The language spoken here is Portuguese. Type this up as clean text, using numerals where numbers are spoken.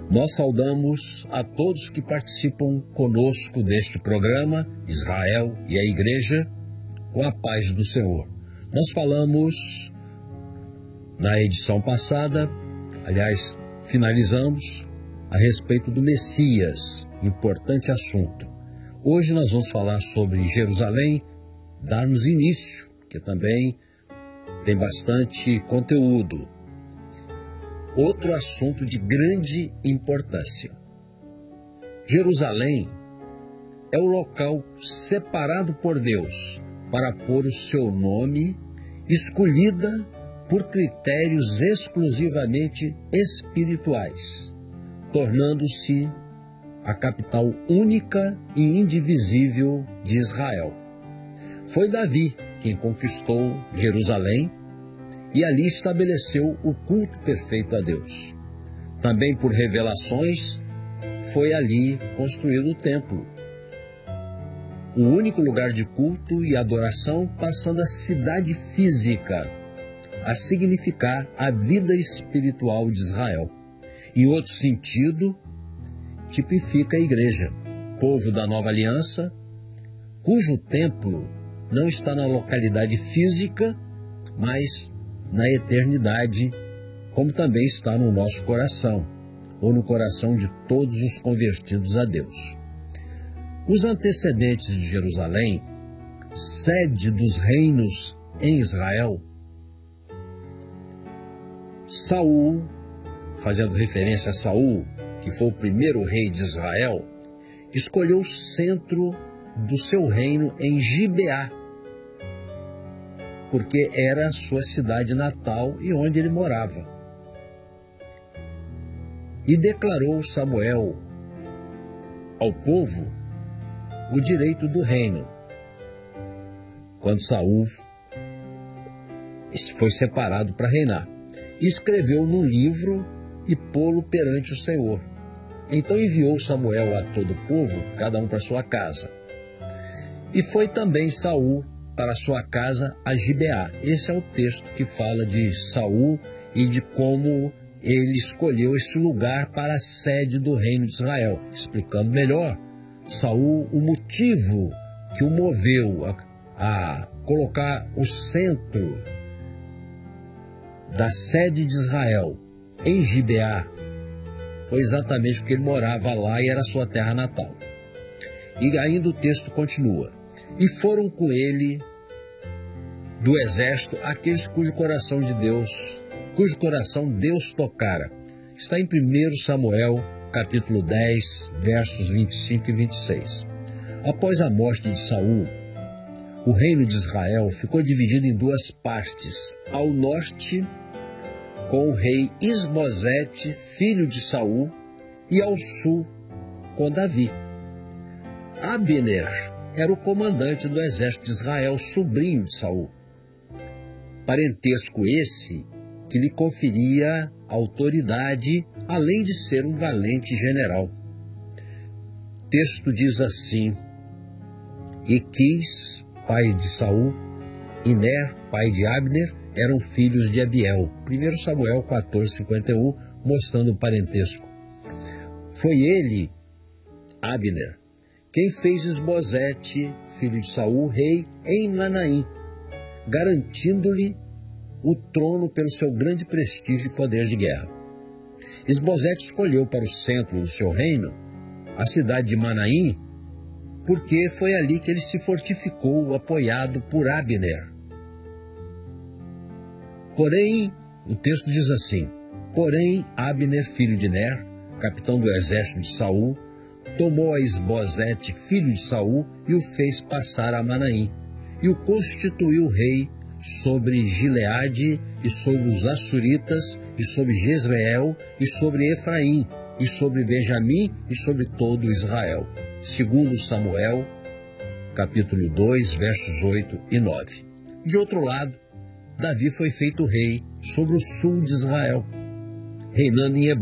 Nós saudamos a todos que participam conosco deste programa, Israel e a Igreja, com a paz do Senhor. Nós falamos na edição passada, aliás, finalizamos a respeito do Messias, importante assunto. Hoje nós vamos falar sobre Jerusalém, darmos início, que também tem bastante conteúdo. Outro assunto de grande importância. Jerusalém é o local separado por Deus para pôr o seu nome, escolhida por critérios exclusivamente espirituais, tornando-se a capital única e indivisível de Israel. Foi Davi quem conquistou Jerusalém e ali estabeleceu o culto perfeito a Deus. Também por revelações, foi ali construído o templo, o único lugar de culto e adoração, passando a cidade física a significar a vida espiritual de Israel. Em outro sentido, tipifica a igreja, povo da nova aliança, cujo templo não está na localidade física, mas na eternidade, como também está no nosso coração, ou no coração de todos os convertidos a Deus. Os antecedentes de Jerusalém, sede dos reinos em Israel, Saul, fazendo referência a Saul, que foi o primeiro rei de Israel, escolheu o centro do seu reino em Gibeá, porque era a sua cidade natal e onde ele morava. E declarou Samuel ao povo o direito do reino, quando Saul foi separado para reinar. Escreveu num livro e pô-lo perante o Senhor. Então enviou Samuel a todo o povo, cada um para sua casa. E foi também Saul para sua casa a Gibeá. Esse é o texto que fala de Saul e de como ele escolheu esse lugar para a sede do reino de Israel. Explicando melhor, Saul, o motivo que o moveu a colocar o centro da sede de Israel em Gibeá foi exatamente porque ele morava lá e era sua terra natal. E ainda o texto continua. E foram com ele do exército aqueles cujo coração Deus tocara. Está em 1 Samuel, capítulo 10, versos 25 e 26. Após a morte de Saul, o reino de Israel ficou dividido em duas partes. Ao norte, com o rei Isbosete, filho de Saul, e ao sul, com Davi. Abner era o comandante do exército de Israel, sobrinho de Saul. Parentesco esse que lhe conferia autoridade, além de ser um valente general. O texto diz assim: Equis, pai de Saul, e Ner, pai de Abner, eram filhos de Abiel. 1 Samuel 14:51, mostrando o parentesco. Foi ele, Abner, quem fez Isbosete, filho de Saul, rei em Manaim, garantindo-lhe o trono pelo seu grande prestígio e poder de guerra. Isbosete escolheu para o centro do seu reino a cidade de Manaim, porque foi ali que ele se fortificou, apoiado por Abner. Porém, o texto diz assim: Porém, Abner, filho de Ner, capitão do exército de Saul, tomou a Isbosete, filho de Saul, e o fez passar a Manaim, e o constituiu rei sobre Gileade, e sobre os Assuritas, e sobre Jezreel, e sobre Efraim, e sobre Benjamim, e sobre todo Israel. 2 Samuel, capítulo 2, versos 8 e 9. De outro lado, Davi foi feito rei sobre o sul de Israel, reinando em Hebron.